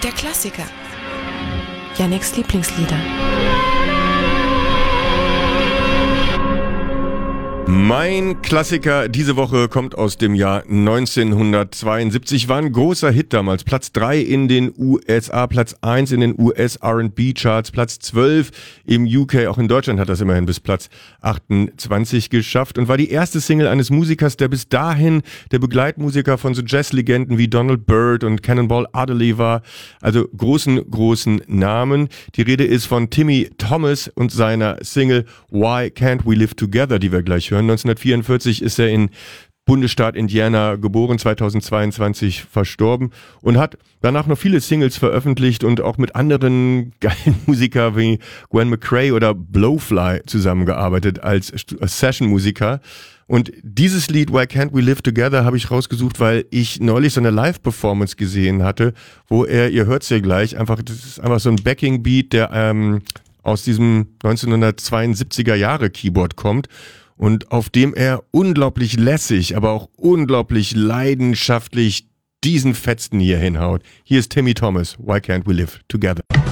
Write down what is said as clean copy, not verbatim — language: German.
Der Klassiker. Yannicks Lieblingslieder. Mein Klassiker diese Woche kommt aus dem Jahr 1972, war ein großer Hit damals. Platz 3 in den USA, Platz 1 in den US R&B Charts, Platz 12 im UK, auch in Deutschland hat das immerhin bis Platz 28 geschafft und war die erste Single eines Musikers, der bis dahin der Begleitmusiker von so Jazzlegenden wie Donald Byrd und Cannonball Adderley war. Also großen Namen. Die Rede ist von Timmy Thomas und seiner Single Why Can't We Live Together, die wir gleich hören. 1944 ist er in Bundesstaat Indiana geboren, 2022 verstorben und hat danach noch viele Singles veröffentlicht und auch mit anderen geilen Musikern wie Gwen McCrae oder Blowfly zusammengearbeitet als Session-Musiker. Und dieses Lied Why Can't We Live Together habe ich rausgesucht, weil ich neulich so eine Live-Performance gesehen hatte, wo er, ihr hört's ja gleich, das ist einfach so ein Backing-Beat, der aus diesem 1972er Jahre Keyboard kommt. Und auf dem er unglaublich lässig, aber auch unglaublich leidenschaftlich diesen Fetzen hier hinhaut. Hier ist Timmy Thomas, Why Can't We Live Together?